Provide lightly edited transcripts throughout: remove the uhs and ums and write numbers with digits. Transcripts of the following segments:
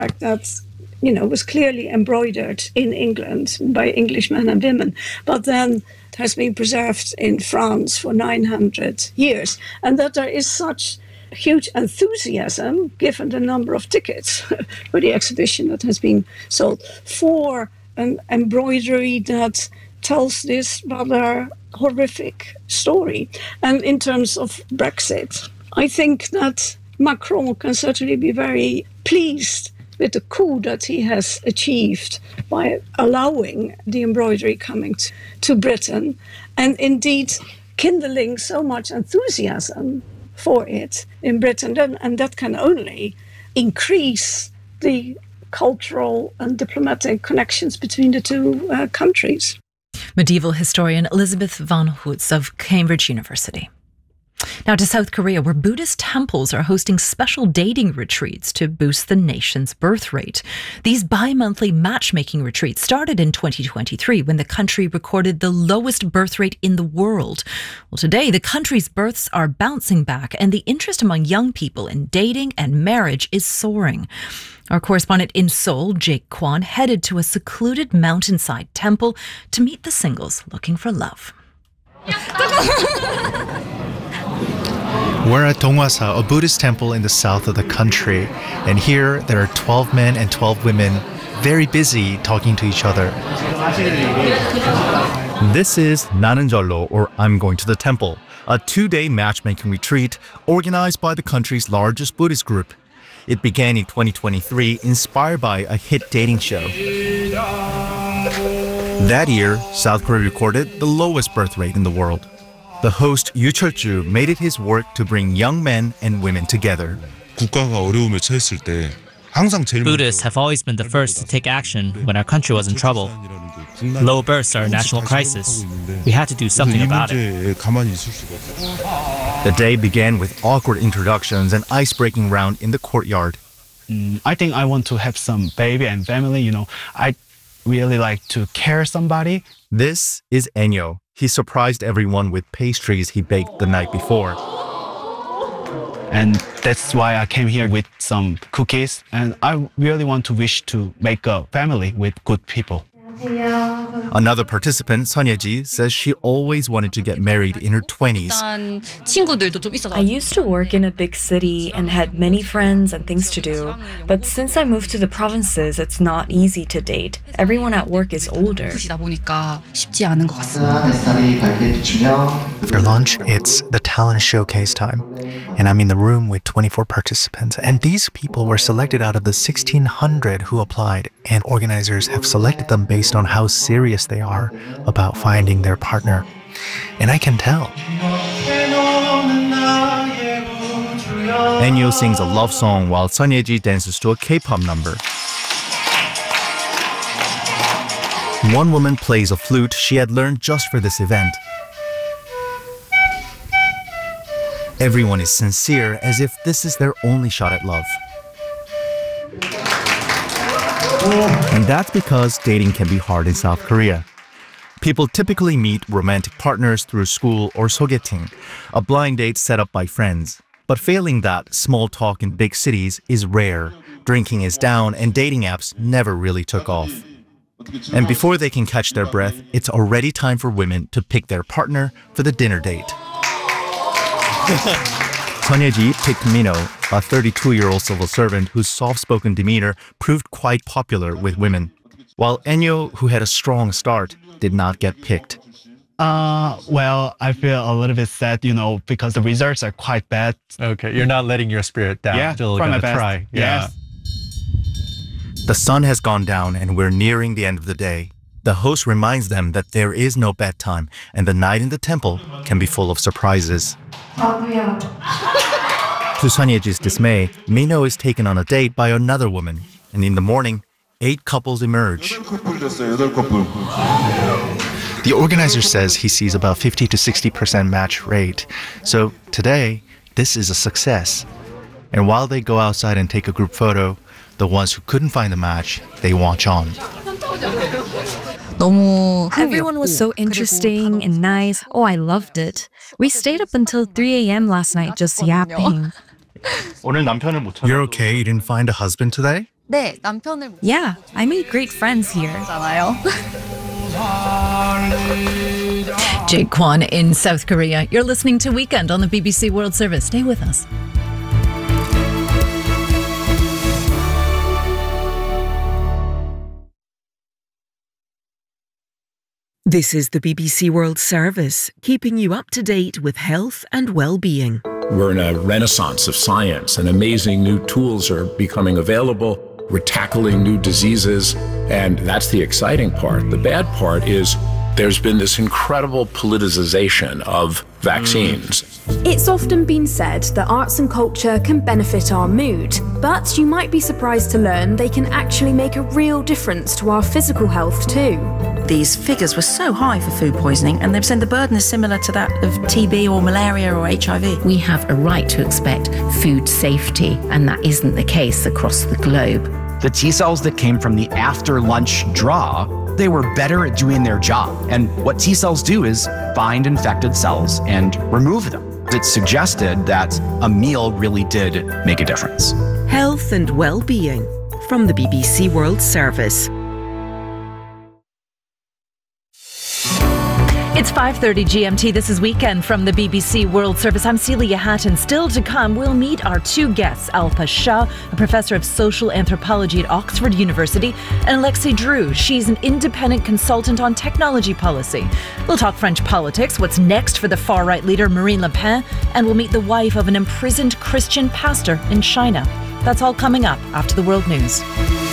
that, was clearly embroidered in England by English men and women, but then it has been preserved in France for 900 years. And that there is such huge enthusiasm, given the number of tickets for the exhibition that has been sold, for an embroidery that tells this rather horrific story. And in terms of Brexit, I think that Macron can certainly be very pleased with the coup that he has achieved by allowing the embroidery coming to Britain, and indeed kindling so much enthusiasm for it in Britain. And that can only increase the cultural and diplomatic connections between the two countries. Medieval historian Elizabeth van Hoots of Cambridge University. Now to South Korea, where Buddhist temples are hosting special dating retreats to boost the nation's birth rate. These bi-monthly matchmaking retreats started in 2023 when the country recorded the lowest birth rate in the world. Well, today, the country's births are bouncing back and the interest among young people in dating and marriage is soaring. Our correspondent in Seoul, Jake Kwan, headed to a secluded mountainside temple to meet the singles looking for love. We're at Donghwasa, a Buddhist temple in the south of the country. And here there are 12 men and 12 women, very busy talking to each other. This is 나는 절로, or I'm going to the temple, a 2-day matchmaking retreat organized by the country's largest Buddhist group. It began in 2023, inspired by a hit dating show. That year, South Korea recorded the lowest birth rate in the world. The host Yoo Chul-ju made it his work to bring young men and women together. Buddhists have always been the first to take action when our country was in trouble. Low births are a national crisis. We had to do something about it. The day began with awkward introductions and ice-breaking round in the courtyard. I think I want to have some baby and family, I really like to care somebody. This is Enyo. He surprised everyone with pastries he baked the night before. And that's why I came here with some cookies. And I really want to wish to make a family with good people. Another participant, Son Ye-ji, says she always wanted to get married in her 20s. I used to work in a big city and had many friends and things to do. But since I moved to the provinces, it's not easy to date. Everyone at work is older. After lunch, it's the talent showcase time. And I'm in the room with 24 participants. And these people were selected out of the 1,600 who applied. And organizers have selected them based on how serious they are about finding their partner. And I can tell. Enyo sings a love song while Son Ye-ji dances to a K-pop number. One woman plays a flute she had learned just for this event. Everyone is sincere, as if this is their only shot at love. And that's because dating can be hard in South Korea. People typically meet romantic partners through school or sogeting, a blind date set up by friends. But failing that, small talk in big cities is rare. Drinking is down and dating apps never really took off. And before they can catch their breath, it's already time for women to pick their partner for the dinner date. Son Ye-ji picked Mino, a 32-year-old civil servant whose soft-spoken demeanor proved quite popular with women, while Enyo, who had a strong start, did not get picked. Well, I feel a little bit sad, because the results are quite bad. Okay, you're not letting your spirit down. Yeah, still try my gonna best. try. Yeah. Yes. The sun has gone down and we're nearing the end of the day. The host reminds them that there is no bedtime and the night in the temple can be full of surprises. To Son Ye-ji's dismay, Mino is taken on a date by another woman, and in the morning, 8 couples emerge. The organizer says he sees about 50 to 60% match rate, so today, this is a success. And while they go outside and take a group photo, the ones who couldn't find a match, they watch on. Everyone was so interesting and nice. Oh, I loved it. We stayed up until 3 a.m. last night just yapping. You're okay? You didn't find a husband today? Yeah, I made great friends here. Jake Kwon in South Korea. You're listening to Weekend on the BBC World Service. Stay with us. This is the BBC World Service, keeping you up to date with health and well-being. We're in a renaissance of science, and amazing new tools are becoming available. We're tackling new diseases, and that's the exciting part. The bad part is there's been this incredible politicization of vaccines. It's often been said that arts and culture can benefit our mood, but you might be surprised to learn they can actually make a real difference to our physical health too. These figures were so high for food poisoning, and they've said the burden is similar to that of TB or malaria or HIV. We have a right to expect food safety, and that isn't the case across the globe. The T cells that came from the after-lunch draw, they were better at doing their job. And what T cells do is find infected cells and remove them. It suggested that a meal really did make a difference. Health and well-being from the BBC World Service. It's 5:30 GMT. This is Weekend from the BBC World Service. I'm Celia Hatton. Still to come, we'll meet our two guests, Alpa Shah, a professor of social anthropology at Oxford University, and Alexei Drew. She's an independent consultant on technology policy. We'll talk French politics, what's next for the far-right leader Marine Le Pen, and we'll meet the wife of an imprisoned Christian pastor in China. That's all coming up after the world news.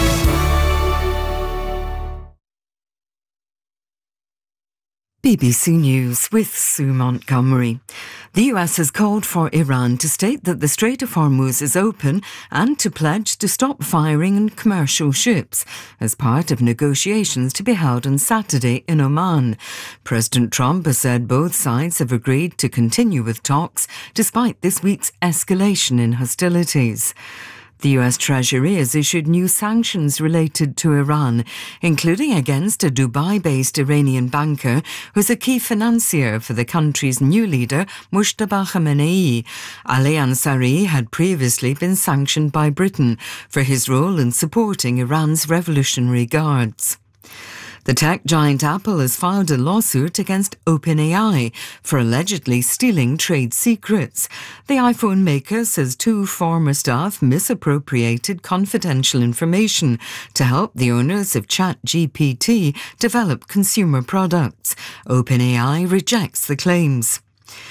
BBC News with Sue Montgomery. The US has called for Iran to state that the Strait of Hormuz is open and to pledge to stop firing on commercial ships as part of negotiations to be held on Saturday in Oman. President Trump has said both sides have agreed to continue with talks despite this week's escalation in hostilities. The US Treasury has issued new sanctions related to Iran, including against a Dubai-based Iranian banker who's a key financier for the country's new leader, Mujtaba Khamenei. Ali Ansari had previously been sanctioned by Britain for his role in supporting Iran's Revolutionary Guards. The tech giant Apple has filed a lawsuit against OpenAI for allegedly stealing trade secrets. The iPhone maker says two former staff misappropriated confidential information to help the owners of ChatGPT develop consumer products. OpenAI rejects the claims.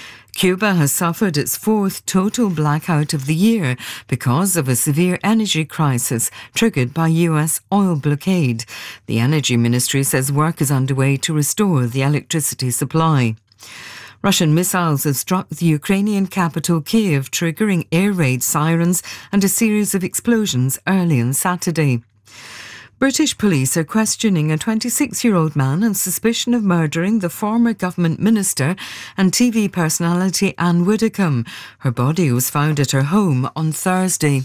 Cuba has suffered its fourth total blackout of the year because of a severe energy crisis triggered by US oil blockade. The Energy Ministry says work is underway to restore the electricity supply. Russian missiles have struck the Ukrainian capital Kyiv, triggering air raid sirens and a series of explosions early on Saturday. British police are questioning a 26-year-old man on suspicion of murdering the former government minister and TV personality Anne Widdecombe. Her body was found at her home on Thursday.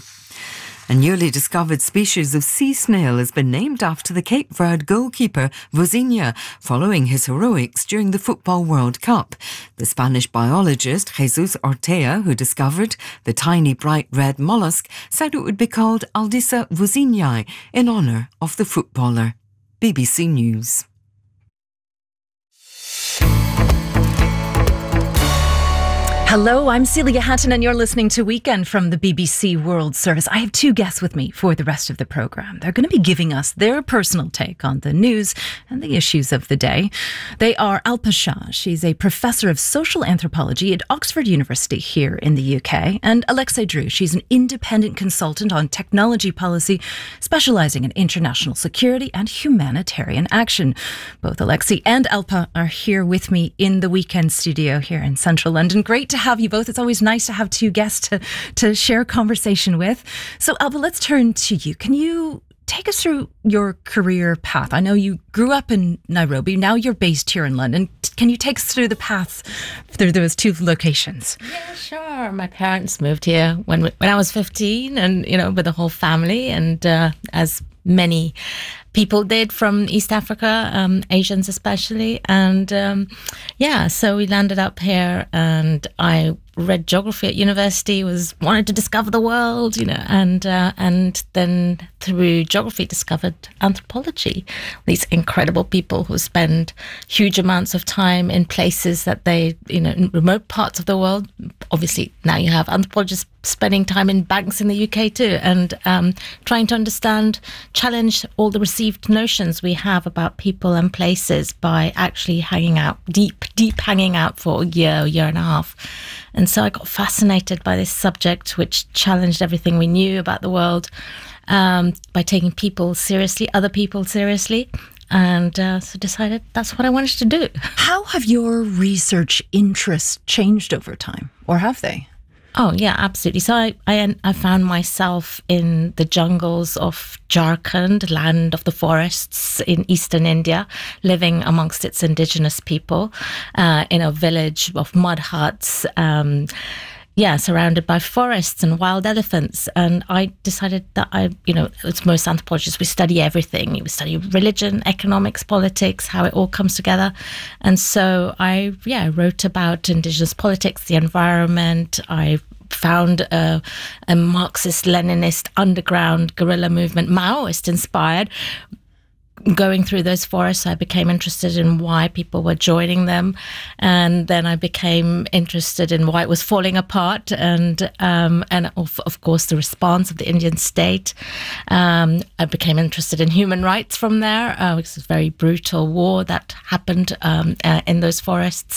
A newly discovered species of sea snail has been named after the Cape Verde goalkeeper Vozinha, following his heroics during the Football World Cup. The Spanish biologist Jesus Ortega, who discovered the tiny bright red mollusk, said it would be called Aldisa vozinhae in honour of the footballer. BBC News. Hello, I'm Celia Hatton and you're listening to Weekend from the BBC World Service. I have two guests with me for the rest of the programme. They're going to be giving us their personal take on the news and the issues of the day. They are Alpa Shah. She's a professor of social anthropology at Oxford University here in the UK. And Alexei Drew. She's an independent consultant on technology policy, specialising in international security and humanitarian action. Both Alexei and Alpa are here with me in the Weekend studio here in central London. Great to have you both. It's always nice to have two guests to share conversation with. So Alpa, let's turn to you. Can you take us through your career path? I know you grew up in Nairobi. Now you're based here in London. Can you take us through the paths through those two locations? Yeah, sure. My parents moved here when I was 15 and, with the whole family. And as many people did from East Africa, Asians especially. And so we landed up here and I read geography at university, wanted to discover the world, and then through geography discovered anthropology. These incredible people who spend huge amounts of time in places that they, in remote parts of the world. Obviously, now you have anthropologists spending time in banks in the UK too, and trying to challenge all the received notions we have about people and places by actually hanging out, deep hanging out for a year and a half. And so I got fascinated by this subject, which challenged everything we knew about the world, by taking people seriously, other people seriously. And so decided that's what I wanted to do. How have your research interests changed over time, or have they? Oh, yeah, absolutely. So I found myself in the jungles of Jharkhand, land of the forests in eastern India, living amongst its indigenous people in a village of mud huts, surrounded by forests and wild elephants. And I decided that as most anthropologists, we study everything. We study religion, economics, politics, how it all comes together. And so I wrote about indigenous politics, the environment. I found a Marxist-Leninist underground guerrilla movement, Maoist inspired. Going through those forests, I became interested in why people were joining them, and then I became interested in why it was falling apart, and of course the response of the Indian state. I became interested in human rights from there, which is a very brutal war that happened in those forests.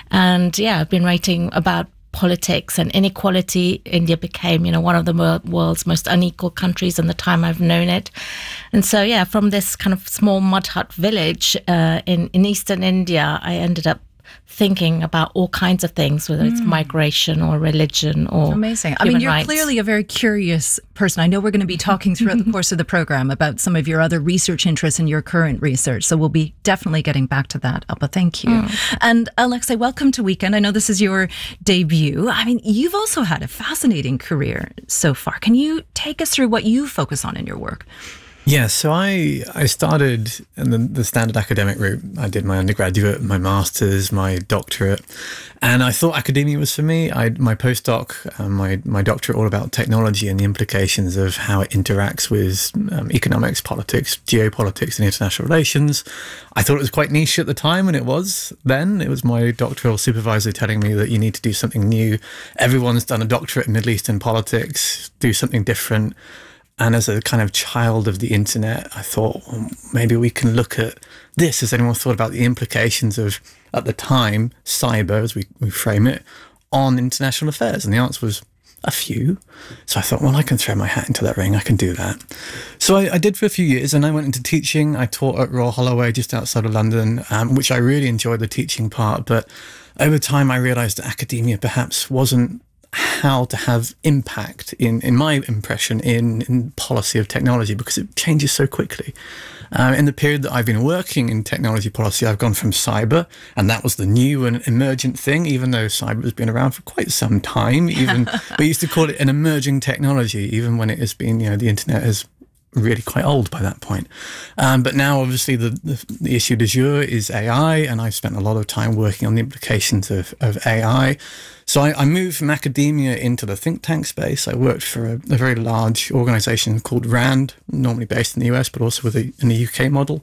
And I've been writing about politics and inequality. India became, one of the world's most unequal countries in the time I've known it. And so, from this kind of small mud hut village in eastern India, I ended up thinking about all kinds of things, whether it's migration or religion or amazing. You're rights. Clearly a very curious person. I know we're going to be talking throughout the course of the program about some of your other research interests and your current research. So we'll be definitely getting back to that. But thank you. And Alexei, welcome to Weekend. I know this is your debut. You've also had a fascinating career so far. Can you take us through what you focus on in your work? Yeah, so I started in the standard academic route. I did my undergraduate, my master's, my doctorate, and I thought academia was for me. My postdoc, my doctorate, all about technology and the implications of how it interacts with economics, politics, geopolitics, and international relations. I thought it was quite niche at the time, and it was then. It was my doctoral supervisor telling me that you need to do something new. Everyone's done a doctorate in Middle Eastern politics, do something different. And as a kind of child of the internet, I thought, well, maybe we can look at this. Has anyone thought about the implications of, at the time, cyber, as we frame it, on international affairs? And the answer was a few. So I thought, well, I can throw my hat into that ring. I can do that. So I did for a few years, and I went into teaching. I taught at Royal Holloway, just outside of London, which I really enjoyed the teaching part. But over time, I realised that academia perhaps wasn't how to have impact, in my impression, in policy of technology, because it changes so quickly. In the period that I've been working in technology policy, I've gone from cyber, and that was the new and emergent thing, even though cyber has been around for quite some time. Even we used to call it an emerging technology, even when it has been, the internet has really quite old by that point. But now, obviously, the issue du jour is AI, and I've spent a lot of time working on the implications of AI. So I moved from academia into the think tank space. I worked for a very large organization called RAND, normally based in the US, but also in the UK model.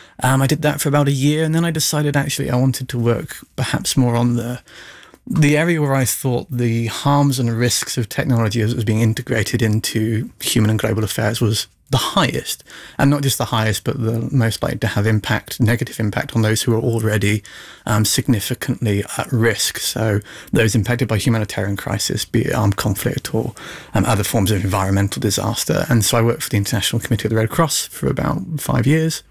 I did that for about a year, and then I decided actually I wanted to work perhaps more on the area where I thought the harms and risks of technology as it was being integrated into human and global affairs was the highest, and not just the highest, but the most likely to have negative impact on those who are already significantly at risk. So those impacted by humanitarian crisis, be it armed conflict or other forms of environmental disaster. And so I worked for the International Committee of the Red Cross for about 5 years.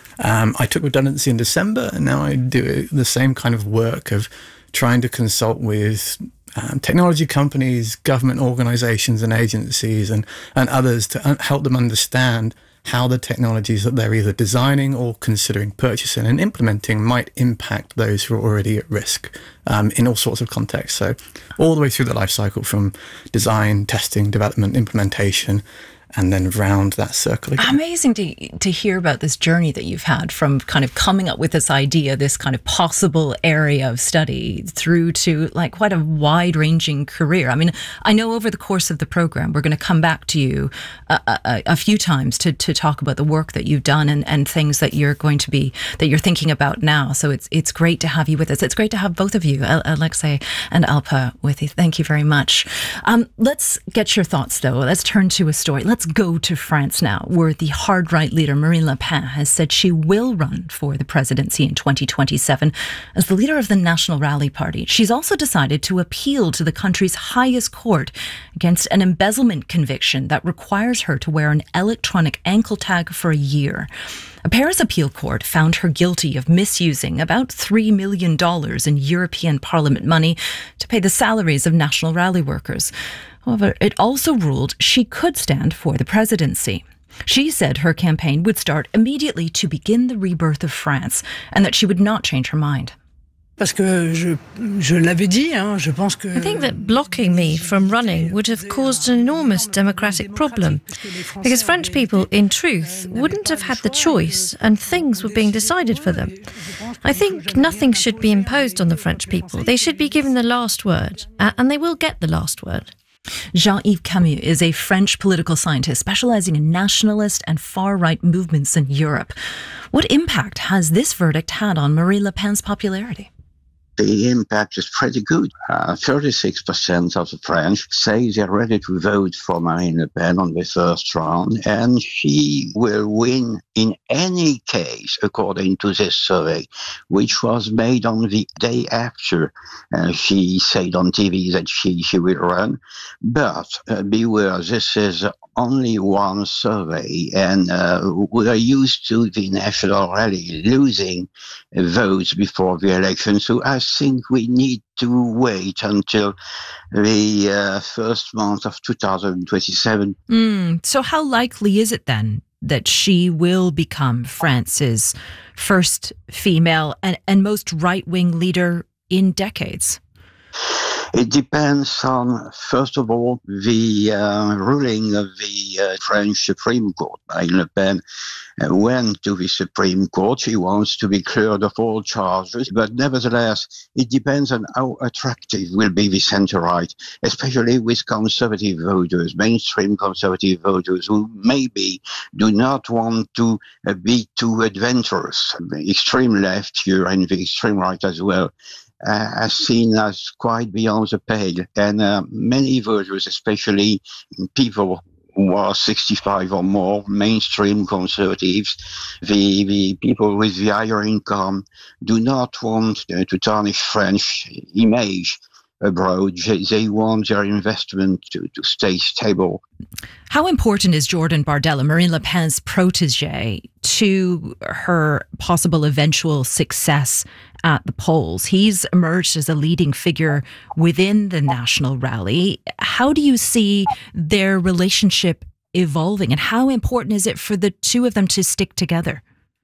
I took redundancy in December, and now I do the same kind of work of trying to consult with technology companies, government organizations and agencies and others to help them understand how the technologies that they're either designing or considering purchasing and implementing might impact those who are already at risk in all sorts of contexts. So all the way through the life cycle, from design, testing, development, implementation, and then round that circle again. Amazing to hear about this journey that you've had from kind of coming up with this idea, this kind of possible area of study, through to like quite a wide-ranging career. I mean, I know over the course of the program, we're going to come back to you a few times to talk about the work that you've done and things that you're thinking about now. So it's great to have you with us. It's great to have both of you, Alexei and Alpa, with you. Thank you very much. Let's get your thoughts, though. Let's turn to a story. Let's go to France now, where the hard-right leader Marine Le Pen has said she will run for the presidency in 2027 as the leader of the National Rally Party. She's also decided to appeal to the country's highest court against an embezzlement conviction that requires her to wear an electronic ankle tag for a year. A Paris appeal court found her guilty of misusing about $3 million in European Parliament money to pay the salaries of National Rally workers. However, it also ruled she could stand for the presidency. She said her campaign would start immediately to begin the rebirth of France and that she would not change her mind. I think that blocking me from running would have caused an enormous democratic problem, because French people, in truth, wouldn't have had the choice and things were being decided for them. I think nothing should be imposed on the French people. They should be given the last word, and they will get the last word. Jean-Yves Camus is a French political scientist specializing in nationalist and far-right movements in Europe. What impact has this verdict had on Marine Le Pen's popularity? The impact is pretty good. 36% of the French say they're ready to vote for Marine Le Pen on the first round, and she will win in any case, according to this survey, which was made on the day after she said on TV that she will run. But beware, this is only one survey, and we are used to the National Rally losing votes before the election. So I think we need to wait until the first month of 2027. So how likely is it then that she will become France's first female and most right-wing leader in decades? It depends on, first of all, the ruling of the French Supreme Court. Marine Le Pen went to the Supreme Court. She wants to be cleared of all charges. But nevertheless, it depends on how attractive will be the centre-right, especially with conservative voters, mainstream conservative voters, who maybe do not want to be too adventurous. The extreme left here and the extreme right as well are seen as quite beyond the pale, and many voters, especially people who are 65 or more, mainstream conservatives, the people with the higher income, do not want to tarnish French image abroad. They want their investment to stay stable. How important is Jordan Bardella, Marine Le Pen's protege, to her possible eventual success at the polls? He's emerged as a leading figure within the National Rally. How do you see their relationship evolving, and how important is it for the two of them to stick together?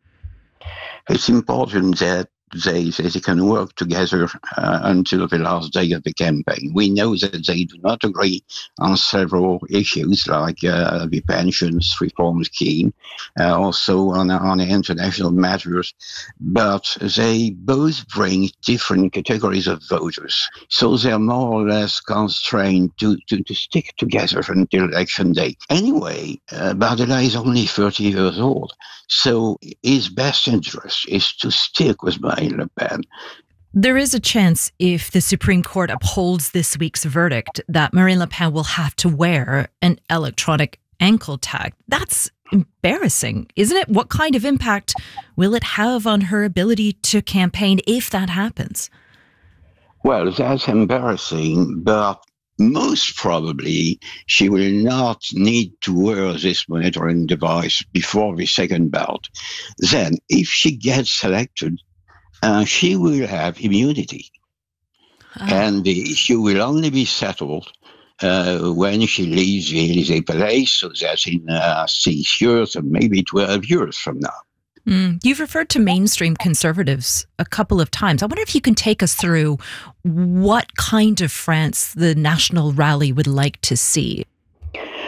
It's important that they can work together until the last day of the campaign. We know that they do not agree on several issues like the pensions reform scheme, also on international matters, but they both bring different categories of voters. So they're more or less constrained to stick together until election day. Anyway, Bardella is only 30 years old, so his best interest is to stick with Marine Le Pen. There is a chance, if the Supreme Court upholds this week's verdict, that Marine Le Pen will have to wear an electronic ankle tag. That's embarrassing, isn't it? What kind of impact will it have on her ability to campaign if that happens? Well, that's embarrassing, but most probably she will not need to wear this monitoring device before the second ballot. Then, if she gets selected, she will have immunity. And the issue will only be settled when she leaves the Élysée Palais, so that's in 6 years or maybe 12 years from now. You've referred to mainstream conservatives a couple of times. I wonder if you can take us through what kind of France the National Rally would like to see.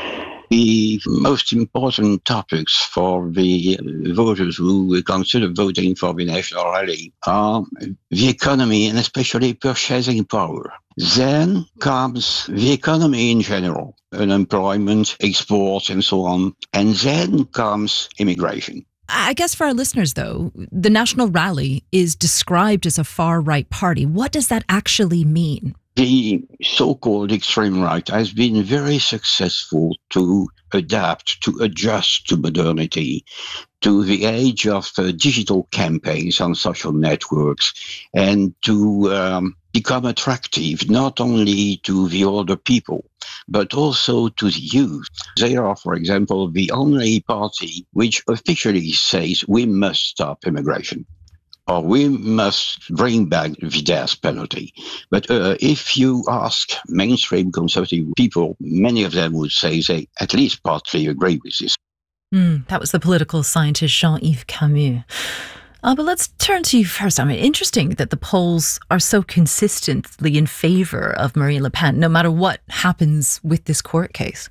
The most important topics for the voters who consider voting for the National Rally are the economy and especially purchasing power. Then comes the economy in general, unemployment, exports, and so on. And then comes immigration. I guess for our listeners, though, the National Rally is described as a far-right party. What does that actually mean? The so-called extreme right has been very successful to adapt, to adjust to modernity, to the age of digital campaigns on social networks, and to become attractive not only to the older people, but also to the youth. They are, for example, the only party which officially says we must stop immigration, or we must bring back the death penalty. But if you ask mainstream conservative people, many of them would say they at least partly agree with this. That was the political scientist Jean-Yves Camus. But let's turn to you first. I mean, interesting that the polls are so consistently in favour of Marine Le Pen, no matter what happens with this court case.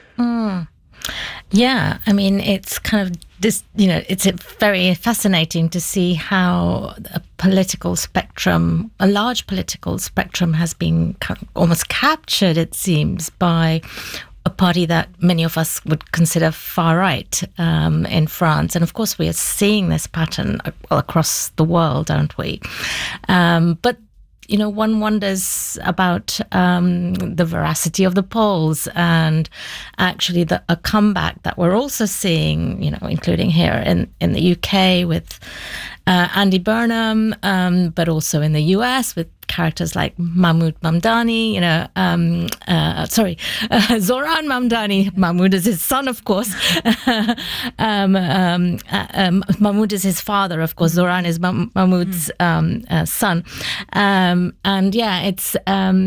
Yeah, I mean, it's kind of this, it's very fascinating to see how a political spectrum, a large political spectrum, has been kind of almost captured, it seems, by a party that many of us would consider far right in France. And of course, we are seeing this pattern across the world, aren't we? But one wonders about the veracity of the polls and actually a comeback that we're also seeing, including here in the UK with Andy Burnham, but also in the US with characters like Mahmoud Mamdani, Zoran Mamdani. Mahmoud is his son, of course. Mahmoud is his father, of course. Zoran is Mahmoud's son. And yeah, it's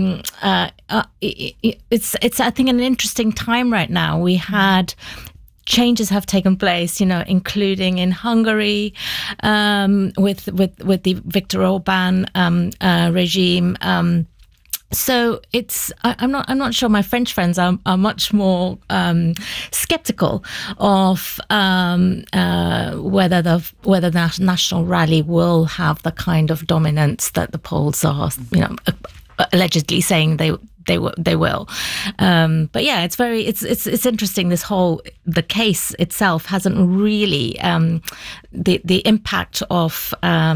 I think an interesting time right now. We had changes have taken place, including in Hungary with the Viktor Orban regime. So I'm not sure. My French friends are much more skeptical of whether the National Rally will have the kind of dominance that the polls are, allegedly saying they will. But yeah, it's interesting. The case itself hasn't really the impact of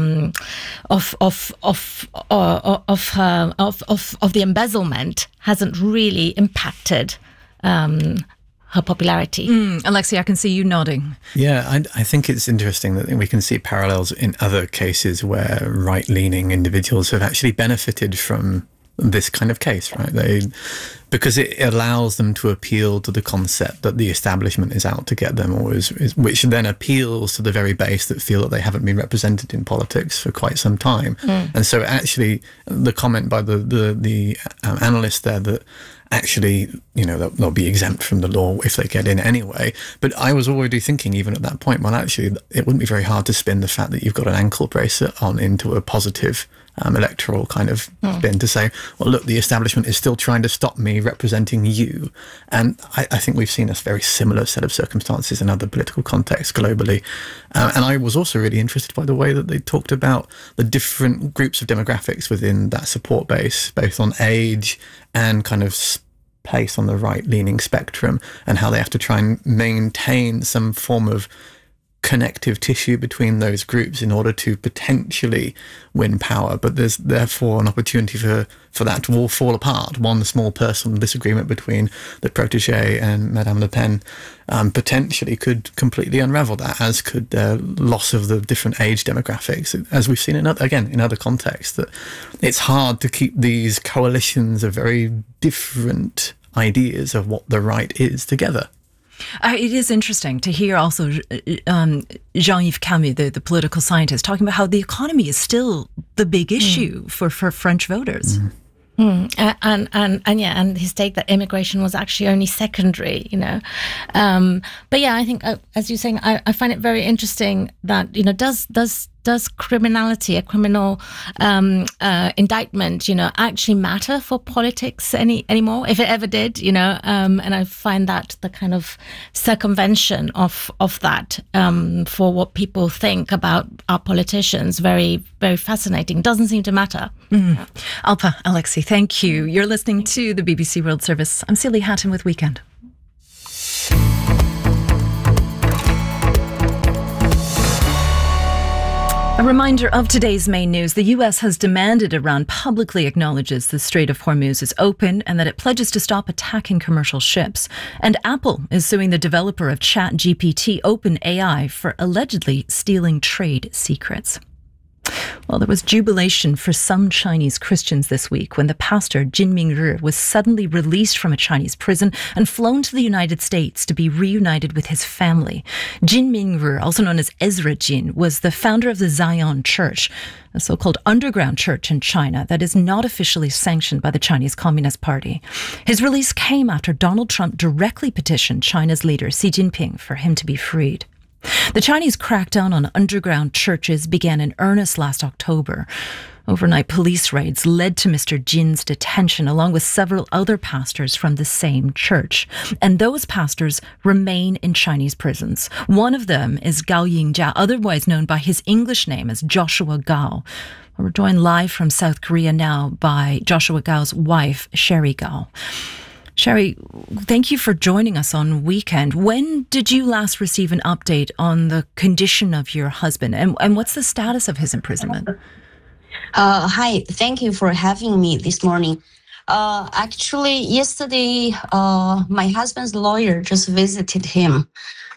the embezzlement hasn't really impacted her popularity. Alexei, I can see you nodding. Yeah, I think it's interesting that we can see parallels in other cases where right-leaning individuals have actually benefited from this kind of case, right? Because it allows them to appeal to the concept that the establishment is out to get them, or which then appeals to the very base that feel that they haven't been represented in politics for quite some time. And so actually the comment by the analyst there that actually, they'll be exempt from the law if they get in anyway. But I was already thinking, even at that point, well, actually, it wouldn't be very hard to spin the fact that you've got an ankle bracelet on into a positive electoral kind of spin to say, well, look, the establishment is still trying to stop me representing you. And I think we've seen a very similar set of circumstances in other political contexts globally. And I was also really interested by the way that they talked about the different groups of demographics within that support base, both on age and kind of place on the right-leaning spectrum, and how they have to try and maintain some form of connective tissue between those groups in order to potentially win power. But there's therefore an opportunity for that to all fall apart. One small personal disagreement between the protégé and Madame Le Pen potentially could completely unravel that, as could the loss of the different age demographics, as we've seen in other contexts, that it's hard to keep these coalitions of very different ideas of what the right is together. It is interesting to hear also Jean-Yves Camus, the political scientist, talking about how the economy is still the big issue for French voters. And his take that immigration was actually only secondary, But yeah, I think, as you're saying, I find it very interesting that, does does criminality, a criminal indictment, actually matter for politics anymore? If it ever did, and I find that the kind of circumvention of that for what people think about our politicians very, very fascinating. Doesn't seem to matter. Alpa, Alexei, thank you. You're listening to the BBC World Service. I'm Celia Hatton with Weekend. A reminder of today's main news. The US has demanded Iran publicly acknowledges the Strait of Hormuz is open and that it pledges to stop attacking commercial ships. And Apple is suing the developer of ChatGPT, OpenAI, for allegedly stealing trade secrets. Well, there was jubilation for some Chinese Christians this week when the pastor, Jin Mingri, was suddenly released from a Chinese prison and flown to the United States to be reunited with his family. Jin Mingri, also known as Ezra Jin, was the founder of the Zion Church, a so-called underground church in China that is not officially sanctioned by the Chinese Communist Party. His release came after Donald Trump directly petitioned China's leader, Xi Jinping, for him to be freed. The Chinese crackdown on underground churches began in earnest last October. Overnight police raids led to Mr. Jin's detention, along with several other pastors from the same church. And those pastors remain in Chinese prisons. One of them is Gao Yingjia, otherwise known by his English name as Joshua Gao. We're joined live from South Korea now by Joshua Gao's wife, Sherry Gao. Sherry, thank you for joining us on Weekend. When did you last receive an update on the condition of your husband, and what's the status of his imprisonment? Hi, thank you for having me this morning. Actually, yesterday, my husband's lawyer just visited him.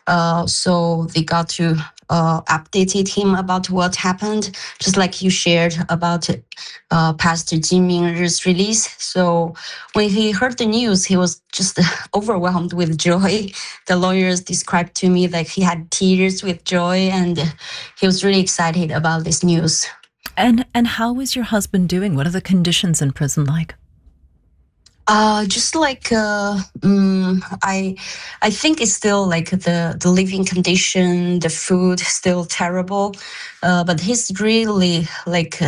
So they got to updated him about what happened, just like you shared about Pastor Jin Mingri's release. So when he heard the news, he was just overwhelmed with joy. The lawyers described to me that he had tears with joy, and he was really excited about this news. And how is your husband doing? What are the conditions in prison like? Just like I think it's still like the living condition, the food still terrible, but he's really like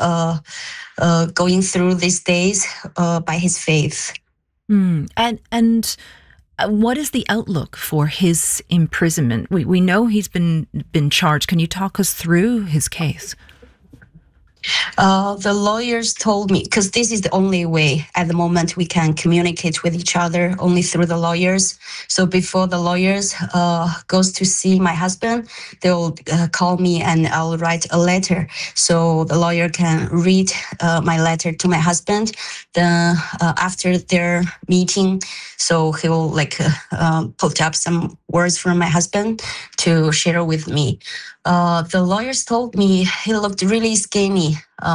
going through these days by his faith. And what is the outlook for his imprisonment? We know he's been charged. Can you talk us through his case? The lawyers told me, because this is the only way at the moment we can communicate with each other, only through the lawyers. So before the lawyers goes to see my husband, they'll call me and I'll write a letter. So the lawyer can read my letter to my husband. Then after their meeting, so he'll like put up some words from my husband to share with me. The lawyers told me he looked really skinny.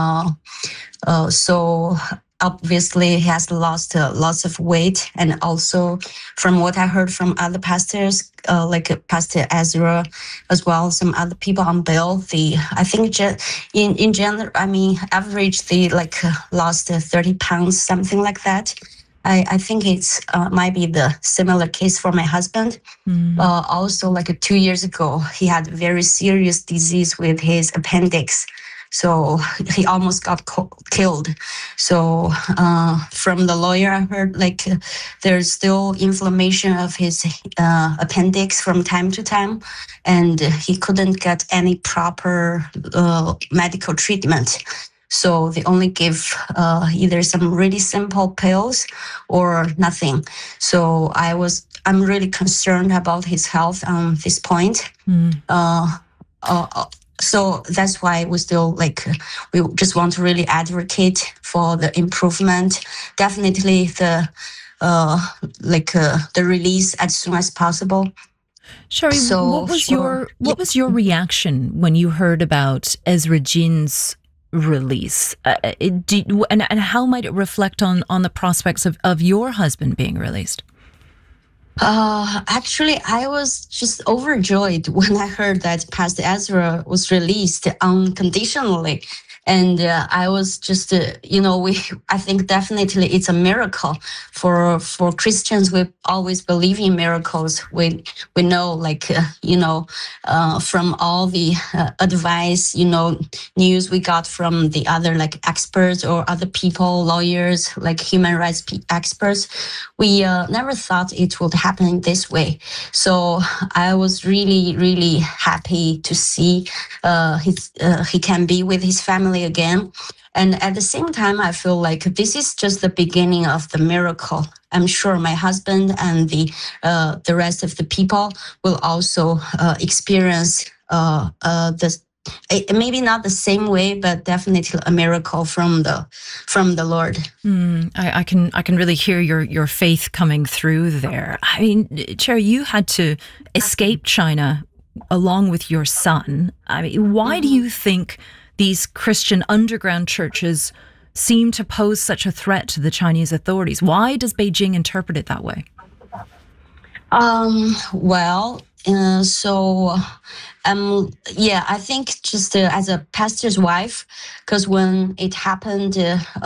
So obviously he has lost lots of weight. And also from what I heard from other pastors, like Pastor Ezra as well, some other people on bail, I think in general, I mean, average, they like lost 30 pounds, something like that. I think it's might be the similar case for my husband. Also, like 2 years ago, he had very serious disease with his appendix. So he almost got killed. So from the lawyer, I heard like there's still inflammation of his appendix from time to time, and he couldn't get any proper medical treatment. So they only give either some really simple pills or nothing. So I'm really concerned about his health on this point. So that's why we still we just want to really advocate for the improvement. Definitely the release as soon as possible. Sherry, what was your reaction when you heard about Ezra Jin's release? And how might it reflect on the prospects of your husband being released? Actually, I was just overjoyed when I heard that Pastor Ezra was released unconditionally. And I was just, I think definitely it's a miracle for Christians. We always believe in miracles. We know, from all the advice, news we got from the other experts or other people, lawyers, human rights experts, we never thought it would happen this way. So I was really, really happy to see he can be with his family again. And at the same time, I feel like this is just the beginning of the miracle. I'm sure my husband and the rest of the people will also experience this. Maybe not the same way, but definitely a miracle from the Lord. I can really hear your faith coming through there. I mean, Cherry, you had to escape China along with your son. I mean, why do you think these Christian underground churches seem to pose such a threat to the Chinese authorities? Why does Beijing interpret it that way? I think just as a pastor's wife, because when it happened,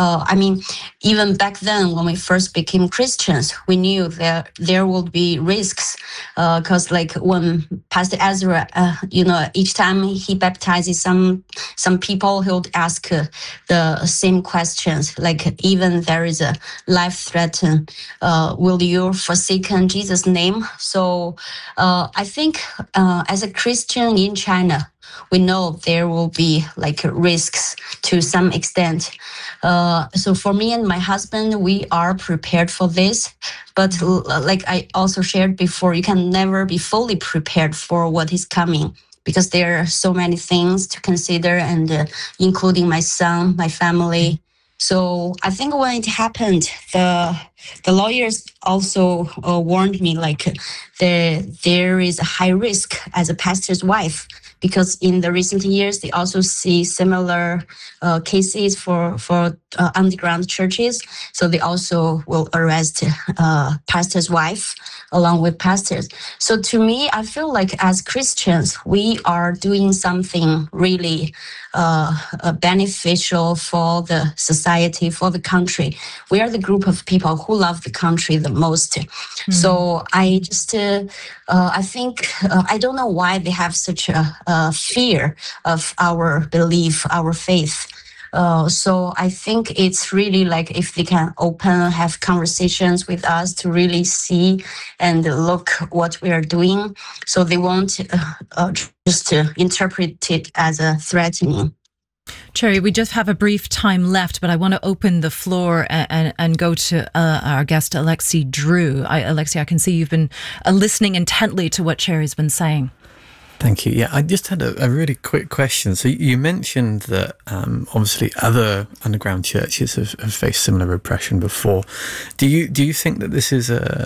even back then when we first became Christians, we knew that there would be risks. Because when Pastor Ezra, each time he baptizes some people, he would ask the same questions. Even there is a life threat, will you forsaken Jesus' name? So I think as a Christian in China, we know there will be risks to some extent. So for me and my husband, we are prepared for this. But I also shared before, you can never be fully prepared for what is coming, because there are so many things to consider, and including my son, my family. So I think when it happened, the lawyers also warned me there is a high risk as a pastor's wife, because in the recent years they also see similar cases for underground churches. So they also will arrest pastor's wife along with pastors. So to me, I feel like as Christians, we are doing something really beneficial for the society, for the country. We are the group of people who love the country the most. Mm-hmm. So I just, I think, I don't know why they have such a fear of our belief, our faith. So I think it's really if they can have conversations with us to really see and look what we are doing, so they won't just interpret it as a threatening. Cherry, we just have a brief time left, but I want to open the floor and go to our guest, Alexei Drew. Alexei, I can see you've been listening intently to what Cherry's been saying. Thank you. Yeah, I just had a really quick question. So you mentioned that obviously other underground churches have faced similar repression before. Do you think that this is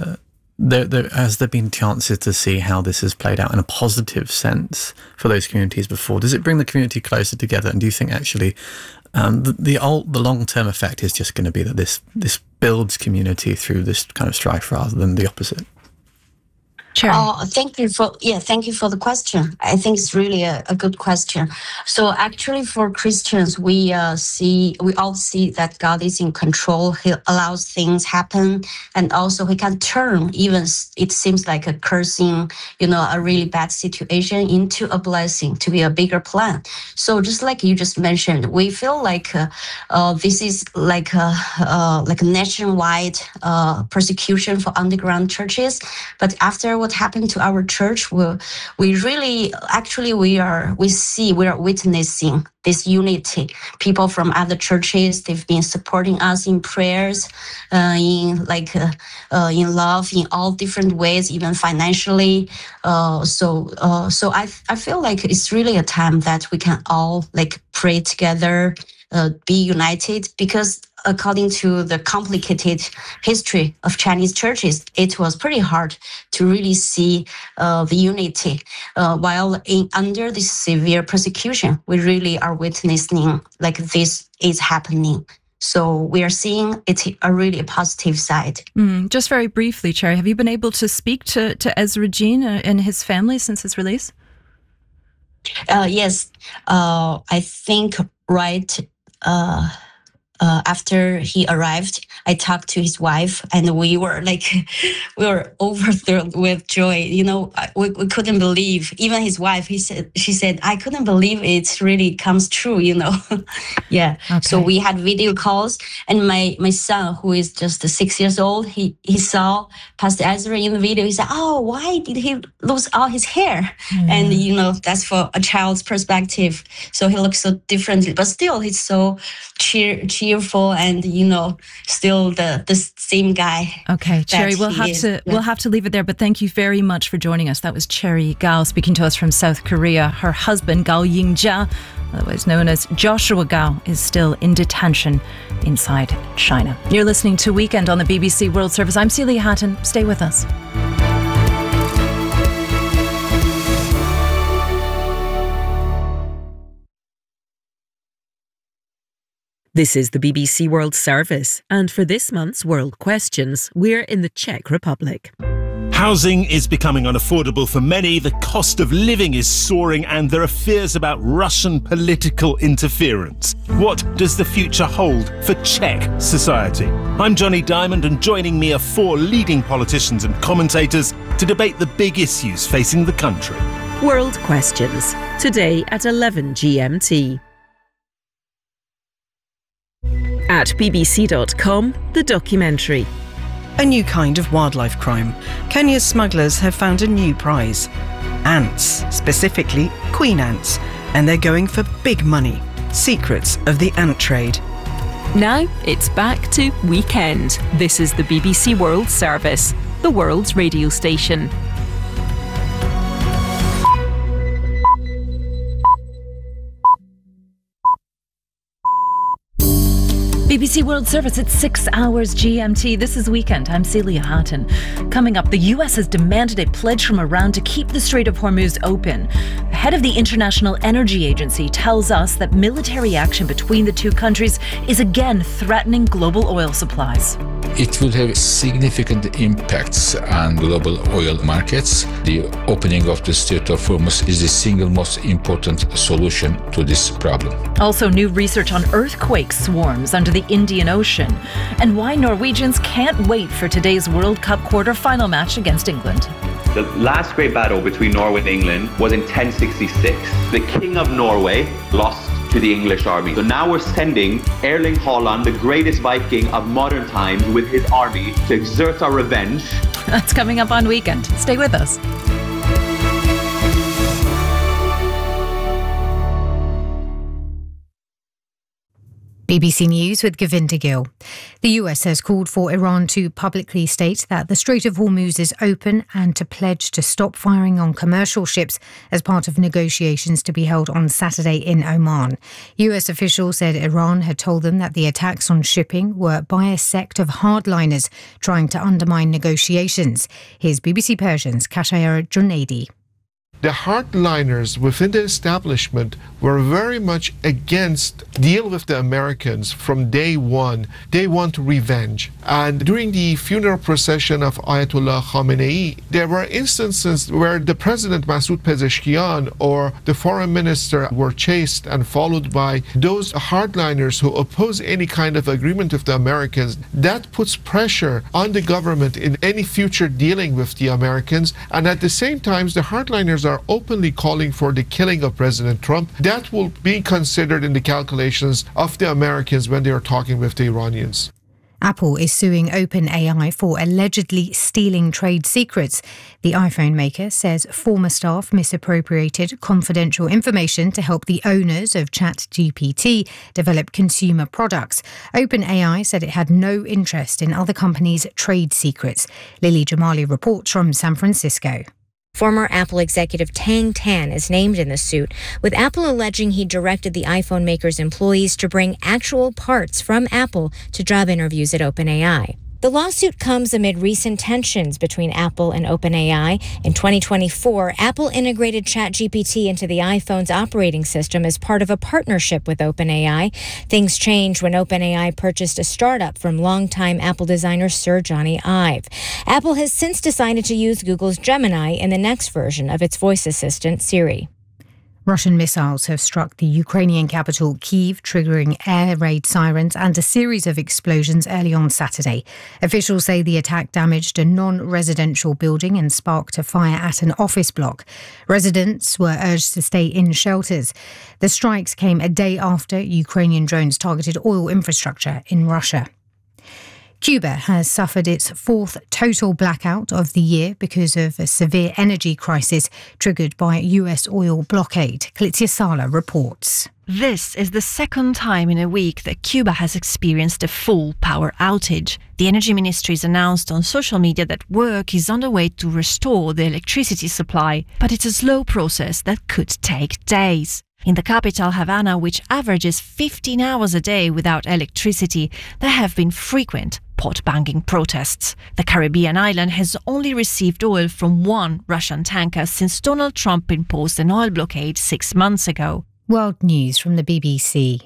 has there been chances to see how this has played out in a positive sense for those communities before? Does it bring the community closer together? And do you think actually the long-term effect is just going to be that this builds community through this kind of strife rather than the opposite? Thank you for the question. I think it's really a good question. So actually, for Christians, we all see that God is in control. He allows things happen, and also He can turn even it seems like a cursing, a really bad situation into a blessing, to be a bigger plan. So just like you just mentioned, we feel like this is like a nationwide persecution for underground churches, but after what happened to our church, we are witnessing this unity. People from other churches, they've been supporting us in prayers, in love, in all different ways, even financially. So I feel like it's really a time that we can all pray together, be united, because according to the complicated history of Chinese churches, it was pretty hard to really see the unity. While under this severe persecution, we really are witnessing this is happening. So we are seeing it's a really positive side. Just very briefly, Cherry, have you been able to speak to Ezra Jean and his family since his release? Yes. I think right after he arrived, I talked to his wife, and we were overfilled with joy. You know, we couldn't believe. Even his wife, she said, I couldn't believe it really comes true. You know, yeah. Okay. So we had video calls, and my son, who is just 6 years old, he saw Pastor Ezra in the video. He said, "Oh, why did he lose all his hair?" And you know, that's for a child's perspective. So he looks so differently, but still, he's so cheerful, and you know, still the same guy. Okay, Cherry, we'll have to leave it there, but thank you very much for joining us. That was Cherry Gao speaking to us from South Korea. Her husband, Gao Yingjia, otherwise known as Joshua Gao, is still in detention inside China. You're listening to Weekend on the BBC World Service. I'm Celia Hatton. Stay with us. This is the BBC World Service, and for this month's World Questions, we're in the Czech Republic. Housing is becoming unaffordable for many, the cost of living is soaring, and there are fears about Russian political interference. What does the future hold for Czech society? I'm Johnny Diamond, and joining me are 4 leading politicians and commentators to debate the big issues facing the country. World Questions, today at 11 GMT. At bbc.com, the documentary. A new kind of wildlife crime. Kenya's smugglers have found a new prize. Ants, specifically queen ants, and they're going for big money. Secrets of the ant trade. Now it's back to Weekend. This is the BBC World Service, the world's radio station. BBC World Service at 6 hours GMT. This is Weekend. I'm Celia Hatton. Coming up, the US has demanded a pledge from Iran to keep the Strait of Hormuz open. The head of the International Energy Agency tells us that military action between the two countries is again threatening global oil supplies. It will have significant impacts on global oil markets. The opening of the Strait of Hormuz is the single most important solution to this problem. Also, new research on earthquake swarms under the Indian Ocean, and why Norwegians can't wait for today's World Cup quarter-final match against England. The last great battle between Norway and England was in 1066. The King of Norway lost to the English army. So now we're sending Erling Haaland, the greatest Viking of modern times, with his army to exert our revenge. That's coming up on Weekend. Stay with us. BBC News with Govinda Gill. The US has called for Iran to publicly state that the Strait of Hormuz is open and to pledge to stop firing on commercial ships as part of negotiations to be held on Saturday in Oman. US officials said Iran had told them that the attacks on shipping were by a sect of hardliners trying to undermine negotiations. Here's BBC Persian's Kashayar Junaidi. The hardliners within the establishment were very much against deal with the Americans from day one. They want revenge. And during the funeral procession of Ayatollah Khamenei, there were instances where the president Masoud Pezeshkian or the foreign minister were chased and followed by those hardliners who oppose any kind of agreement with the Americans. That puts pressure on the government in any future dealing with the Americans. And at the same time, the hardliners are openly calling for the killing of President Trump. That will be considered in the calculations of the Americans when they are talking with the Iranians. Apple is suing OpenAI for allegedly stealing trade secrets. The iPhone maker says former staff misappropriated confidential information to help the owners of ChatGPT develop consumer products. OpenAI said it had no interest in other companies' trade secrets. Lily Jamali reports from San Francisco. Former Apple executive Tang Tan is named in the suit, with Apple alleging he directed the iPhone maker's employees to bring actual parts from Apple to job interviews at OpenAI. The lawsuit comes amid recent tensions between Apple and OpenAI. In 2024, Apple integrated ChatGPT into the iPhone's operating system as part of a partnership with OpenAI. Things changed when OpenAI purchased a startup from longtime Apple designer Sir Johnny Ive. Apple has since decided to use Google's Gemini in the next version of its voice assistant, Siri. Russian missiles have struck the Ukrainian capital Kyiv, triggering air raid sirens and a series of explosions early on Saturday. Officials say the attack damaged a non-residential building and sparked a fire at an office block. Residents were urged to stay in shelters. The strikes came a day after Ukrainian drones targeted oil infrastructure in Russia. Cuba has suffered its fourth total blackout of the year because of a severe energy crisis triggered by a US oil blockade. Klitsia Sala reports. This is the second time in a week that Cuba has experienced a full power outage. The Energy Ministry's announced on social media that work is underway to restore the electricity supply, but it's a slow process that could take days. In the capital, Havana, which averages 15 hours a day without electricity, there have been frequent pot-banging protests. The Caribbean island has only received oil from one Russian tanker since Donald Trump imposed an oil blockade 6 months ago. World News from the BBC.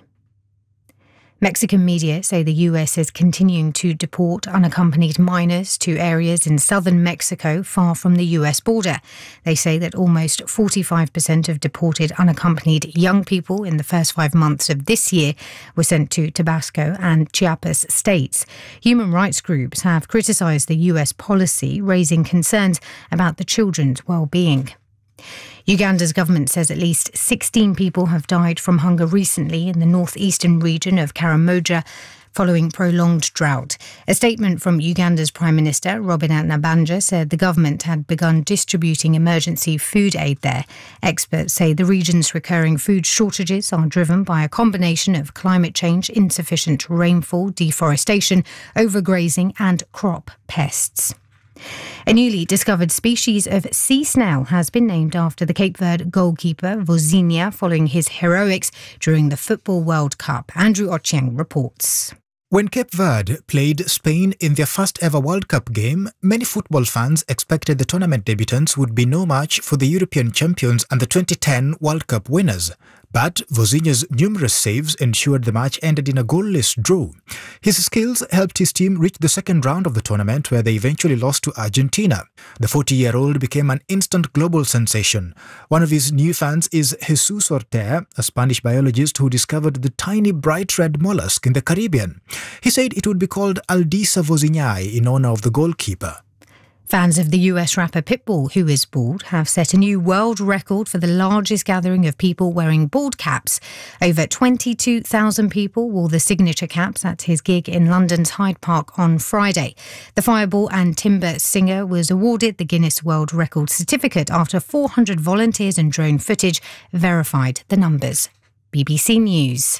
Mexican media say the US is continuing to deport unaccompanied minors to areas in southern Mexico far from the US border. They say that almost 45% of deported unaccompanied young people in the first 5 months of this year were sent to Tabasco and Chiapas states. Human rights groups have criticised the US policy, raising concerns about the children's well-being. Uganda's government says at least 16 people have died from hunger recently in the northeastern region of Karamoja following prolonged drought. A statement from Uganda's Prime Minister, Robert Nabanja, said the government had begun distributing emergency food aid there. Experts say the region's recurring food shortages are driven by a combination of climate change, insufficient rainfall, deforestation, overgrazing and crop pests. A newly discovered species of sea snail has been named after the Cape Verde goalkeeper Vozinha following his heroics during the Football World Cup. Andrew Ochieng reports. When Cape Verde played Spain in their first ever World Cup game, many football fans expected the tournament debutants would be no match for the European champions and the 2010 World Cup winners. But Vozinha's numerous saves ensured the match ended in a goalless draw. His skills helped his team reach the second round of the tournament, where they eventually lost to Argentina. The 40-year-old became an instant global sensation. One of his new fans is Jesus Ortega, a Spanish biologist who discovered the tiny bright red mollusk in the Caribbean. He said it would be called Aldisa vozinhae in honor of the goalkeeper. Fans of the US rapper Pitbull, who is bald, have set a new world record for the largest gathering of people wearing bald caps. Over 22,000 people wore the signature caps at his gig in London's Hyde Park on Friday. The Fireball and Timber singer was awarded the Guinness World Record certificate after 400 volunteers and drone footage verified the numbers. BBC News.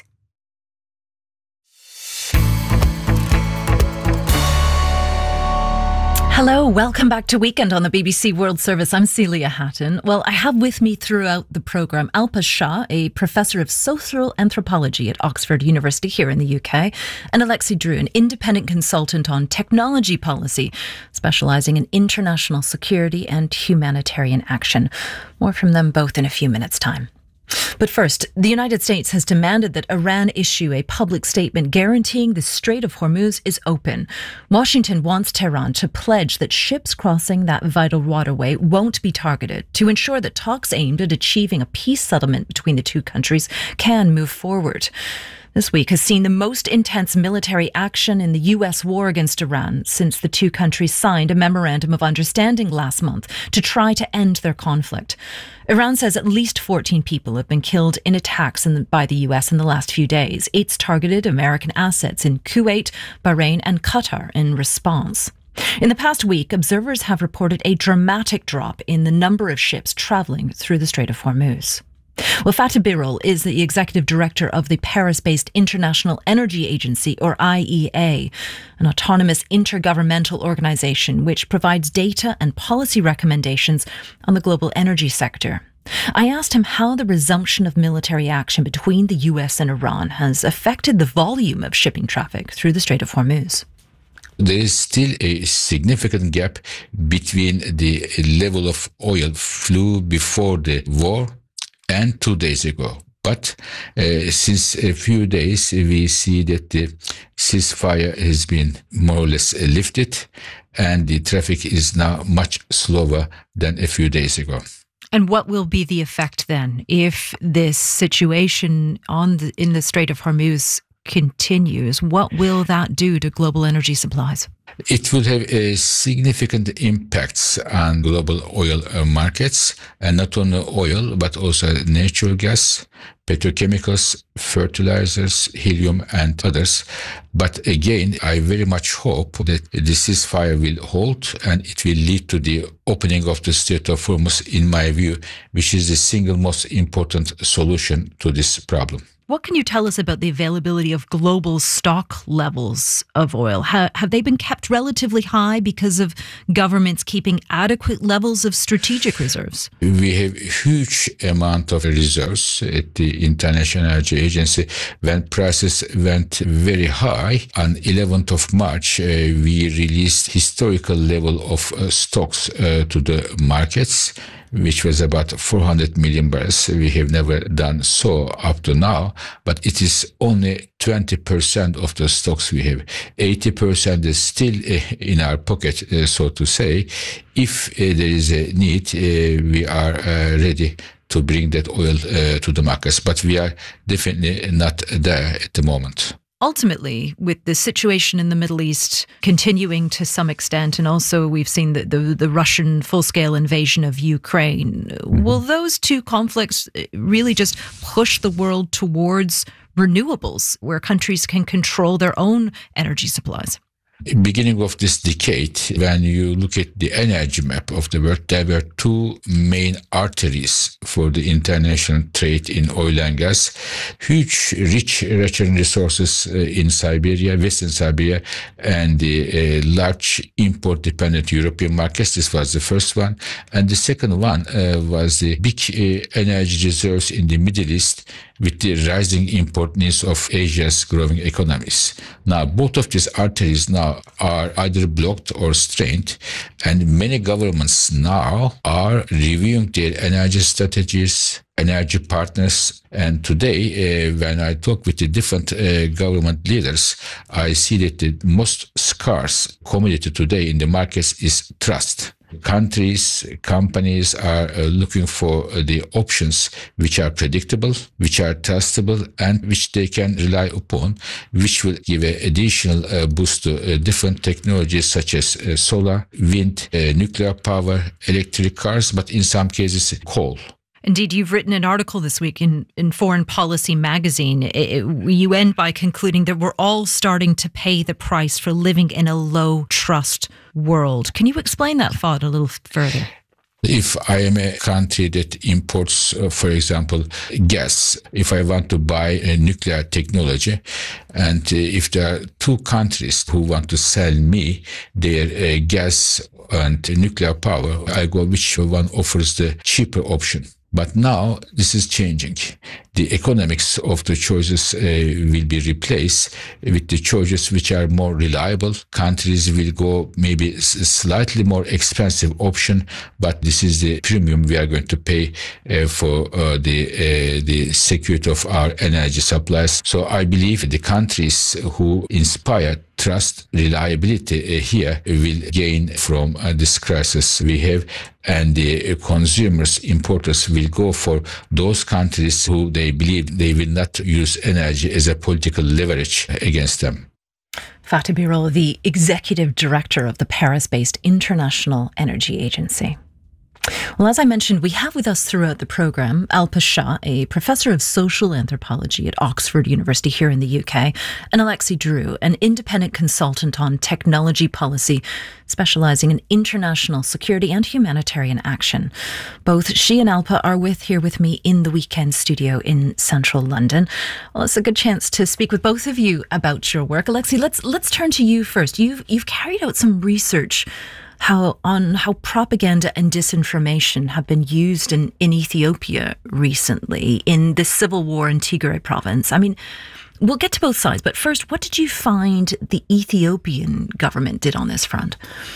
Hello, welcome back to Weekend on the BBC World Service. I'm Celia Hatton. Well, I have with me throughout the programme Alpa Shah, a professor of social anthropology at Oxford University here in the UK, and Alexei Drew, an independent consultant on technology policy, specialising in international security and humanitarian action. More from them both in a few minutes' time. But first, the United States has demanded that Iran issue a public statement guaranteeing the Strait of Hormuz is open. Washington wants Tehran to pledge that ships crossing that vital waterway won't be targeted to ensure that talks aimed at achieving a peace settlement between the two countries can move forward. This week has seen the most intense military action in the US war against Iran since the two countries signed a memorandum of understanding last month to try to end their conflict. Iran says at least 14 people have been killed in attacks by the US in the last few days. It's targeted American assets in Kuwait, Bahrain and Qatar in response. In the past week, observers have reported a dramatic drop in the number of ships travelling through the Strait of Hormuz. Well, Fatih Birol is the executive director of the Paris-based International Energy Agency, or IEA, an autonomous intergovernmental organisation which provides data and policy recommendations on the global energy sector. I asked him how the resumption of military action between the US and Iran has affected the volume of shipping traffic through the Strait of Hormuz. There is still a significant gap between the level of oil flow before the war and 2 days ago. But since a few days, we see that the ceasefire has been more or less lifted and the traffic is now much slower than a few days ago. And what will be the effect then if this situation in the Strait of Hormuz continues? What will that do to global energy supplies? It will have a significant impacts on global oil markets, and not only oil, but also natural gas, petrochemicals, fertilizers, helium, and others. But again, I very much hope that the ceasefire will hold and it will lead to the opening of the Strait of Hormuz, in my view, which is the single most important solution to this problem. What can you tell us about the availability of global stock levels of oil? Have they been kept relatively high because of governments keeping adequate levels of strategic reserves? We have huge amount of reserves at the International Energy Agency. When prices went very high, on 11th of March, we released historical level of stocks to the markets, which was about 400 million barrels. We have never done so up to now, but it is only 20% of the stocks we have. 80% is still in our pocket, so to say. If there is a need, we are ready to bring that oil to the markets, but we are definitely not there at the moment. Ultimately, with the situation in the Middle East continuing to some extent, and also we've seen the Russian full-scale invasion of Ukraine, will those two conflicts really just push the world towards renewables, where countries can control their own energy supplies? Beginning of this decade, when you look at the energy map of the world, there were two main arteries for the international trade in oil and gas. Huge, rich resources in Siberia, Western Siberia, and the large import-dependent European markets. This was the first one. And the second one was the big energy reserves in the Middle East, with the rising import needs of Asia's growing economies. Now, both of these arteries now are either blocked or strained, and many governments now are reviewing their energy strategies, energy partners. And today, when I talk with the different government leaders, I see that the most scarce commodity today in the markets is trust. Countries, companies are looking for the options which are predictable, which are trustable, and which they can rely upon, which will give an additional boost to different technologies such as solar, wind, nuclear power, electric cars, but in some cases, coal. Indeed, you've written an article this week in Foreign Policy magazine. You end by concluding that we're all starting to pay the price for living in a low-trust world. Can you explain that thought a little further? If I am a country that imports, for example, gas, if I want to buy a nuclear technology, and if there are two countries who want to sell me their gas and nuclear power, I go which one offers the cheaper option. But now this is changing. The economics of the choices will be replaced with the choices which are more reliable. Countries will go maybe a slightly more expensive option, but this is the premium we are going to pay for the security of our energy supplies. So I believe the countries who inspire trust, reliability here will gain from this crisis we have, and the consumers, importers will go for those countries who they believe they will not use energy as a political leverage against them. Fatih Birol, the executive director of the Paris-based International Energy Agency. Well, as I mentioned, we have with us throughout the program Alpa Shah, a professor of social anthropology at Oxford University here in the UK, and Alexei Drew, an independent consultant on technology policy, specialising in international security and humanitarian action. Both she and Alpa are here with me in the weekend studio in central London. Well, it's a good chance to speak with both of you about your work. Alexei, let's turn to you first. You've carried out some research on how propaganda and disinformation have been used in Ethiopia recently in the civil war in Tigray province. I mean, we'll get to both sides, but first, what did you find the Ethiopian government did on this front?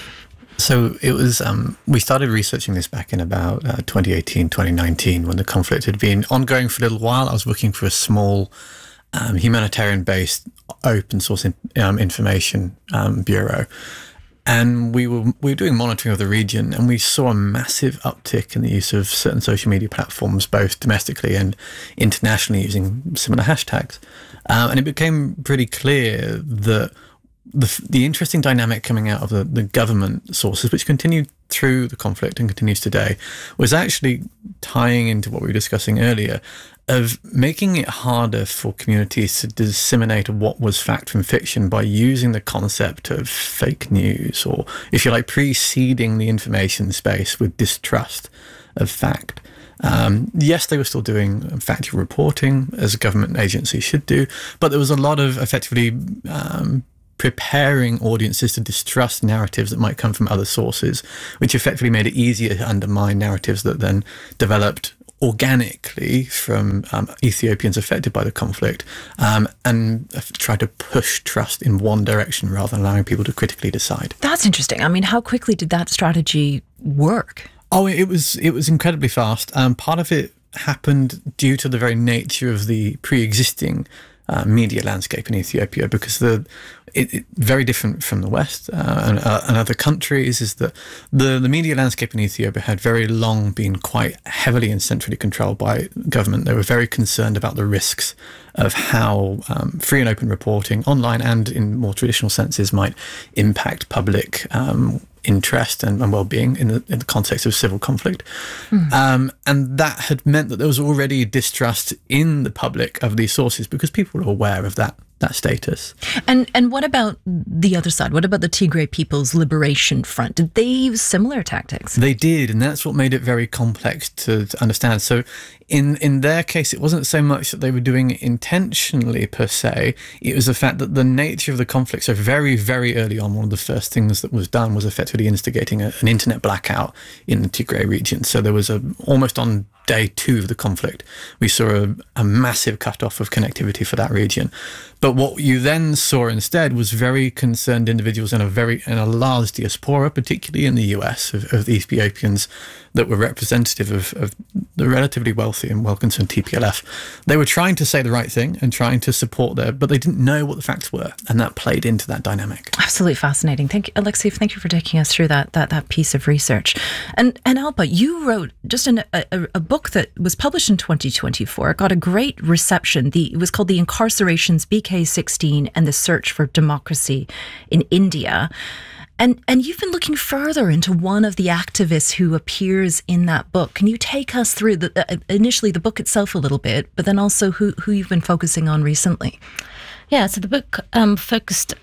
So it was, we started researching this back in about 2018, 2019, when the conflict had been ongoing for a little while. I was looking for a small humanitarian-based open source information bureau. And we were doing monitoring of the region, and we saw a massive uptick in the use of certain social media platforms, both domestically and internationally, using similar hashtags. And it became pretty clear that the interesting dynamic coming out of the government sources, which continued through the conflict and continues today, was actually tying into what we were discussing earlier, of making it harder for communities to disseminate what was fact from fiction by using the concept of fake news, or, if you like, preceding the information space with distrust of fact. Yes, they were still doing factual reporting, as a government agency should do, but there was a lot of effectively preparing audiences to distrust narratives that might come from other sources, which effectively made it easier to undermine narratives that then developed organically from Ethiopians affected by the conflict, and try to push trust in one direction rather than allowing people to critically decide. That's interesting. I mean, how quickly did that strategy work? Oh, it was incredibly fast. Part of it happened due to the very nature of the pre-existing media landscape in Ethiopia, because it very different from the West and other countries, is that the media landscape in Ethiopia had very long been quite heavily and centrally controlled by government. They were very concerned about the risks of how free and open reporting, online and in more traditional senses, might impact public interest and well-being in the context of civil conflict. And that had meant that there was already distrust in the public of these sources, because people were aware of that status. And what about the other side? What about the Tigray People's Liberation Front? Did they use similar tactics? They did, and that's what made it very complex to understand. So in their case, it wasn't so much that they were doing it intentionally per se. It was the fact that the nature of the conflict, so very, very early on, one of the first things that was done was effectively instigating an internet blackout in the Tigray region. So there was almost on day 2 of the conflict, we saw a massive cut-off of connectivity for that region. But what you then saw instead was very concerned individuals in a large diaspora, particularly in the US, of the Ethiopians that were representative of the relatively wealthy and well-concerned TPLF. They were trying to say the right thing and trying to support but they didn't know what the facts were, and that played into that dynamic. Absolutely fascinating. Thank you, Alexei. Thank you for taking us through that piece of research. And Alba, you wrote just a book that was published in 2024. It got a great reception. It was called The Incarcerations, BK16 and the Search for Democracy in India. And you've been looking further into one of the activists who appears in that book. Can you take us through initially the book itself a little bit, but then also who you've been focusing on recently? Yeah, so the book focused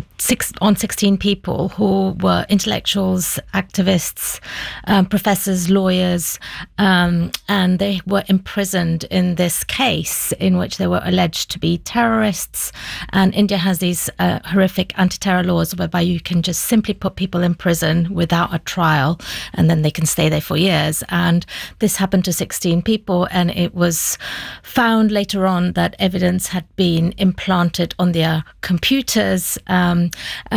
on 16 people who were intellectuals, activists, professors, lawyers, and they were imprisoned in this case in which they were alleged to be terrorists. And India has these horrific anti-terror laws whereby you can just simply put people in prison without a trial, and then they can stay there for years. And this happened to 16 people, and it was found later on that evidence had been implanted on their computers, and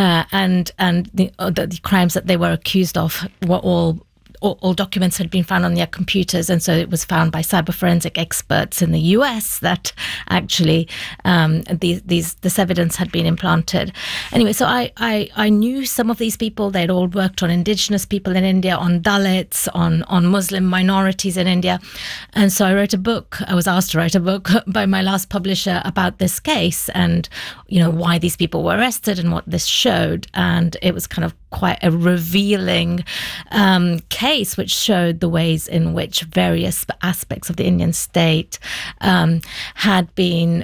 the crimes that they were accused of were all documents had been found on their computers, and so it was found by cyber forensic experts in the US that actually this evidence had been implanted. Anyway, so I knew some of these people. They'd all worked on indigenous people in India, on Dalits, on Muslim minorities in India, and so I wrote a book. I was asked to write a book by my last publisher about this case and why these people were arrested and what this showed, and it was kind of quite a revealing case, which showed the ways in which various aspects of the Indian state had been,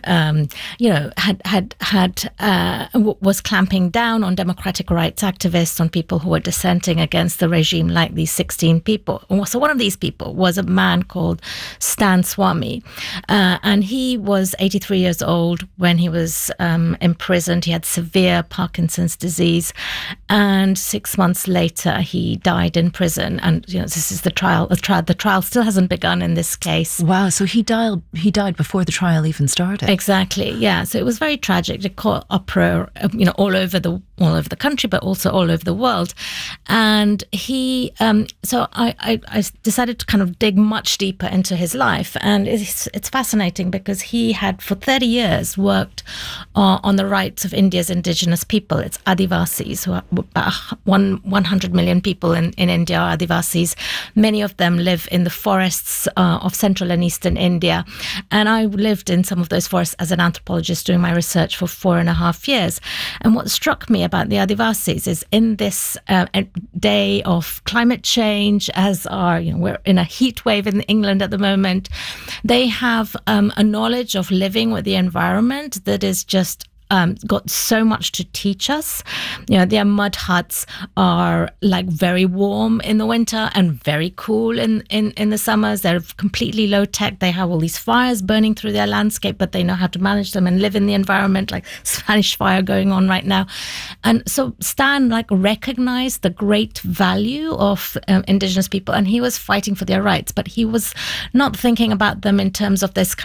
was clamping down on democratic rights activists, on people who were dissenting against the regime, like these 16 people. So one of these people was a man called Stan Swamy, and he was 83 years old when he was imprisoned. He had severe Parkinson's disease, and 6 months later he died in prison. And this is the trial. The trial still hasn't begun in this case. Wow! So he died before the trial even started. Exactly. Yeah. So it was very tragic. It caused uproar, all over the all over the country, but also all over the world. And he, so I decided to kind of dig much deeper into his life. And it's fascinating because he had for 30 years worked on the rights of India's indigenous people. It's Adivasis, who are about 100 million people in India are Adivasis. Many of them live in the forests of central and eastern India. And I lived in some of those forests as an anthropologist doing my research for 4.5 years. And what struck me about the Adivasis is in this day of climate change, as we're in a heat wave in England at the moment, they have a knowledge of living with the environment that is just got so much to teach us. Their mud huts are like very warm in the winter and very cool in the summers. They're completely low tech. They have all these fires burning through their landscape, but they know how to manage them and live in the environment, like Spanish fire going on right now. And so Stan recognized the great value of indigenous people, and he was fighting for their rights, but he was not thinking about them in terms of this